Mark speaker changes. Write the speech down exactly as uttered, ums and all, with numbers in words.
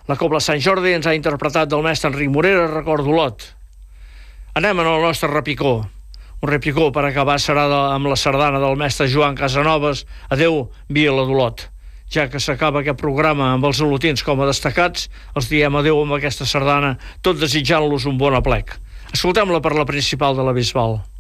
Speaker 1: La Cobla Sant Jordi ens ha interpretat del mestre Enric Morera, Record d'Olot. Anem en el nostre repicó. Un repicó per acabar serà de, amb la sardana del mestre Joan Casanovas, Adeu, Vila d'Olot. Ja que s'acaba aquest programa amb els olotins com a destacats, els diem adeu amb aquesta sardana, tot desitjant-los un bon aplec. Escoltem-la per la principal de la Bisbal.